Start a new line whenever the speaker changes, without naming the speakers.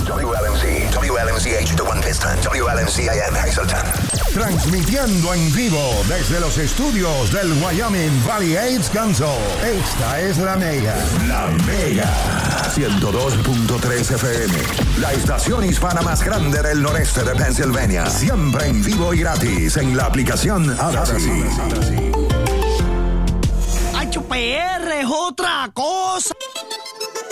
WLMC, WLMCH de One Piston, WLMCIM Hazleton.
Transmitiendo en vivo desde los estudios del Wyoming Valley AIDS Council. Esta es La Mega. La Mega. 102.3 FM. La estación hispana más grande del noreste de Pennsylvania. Siempre en vivo y gratis en la aplicación Audacy.
HR es otra cosa.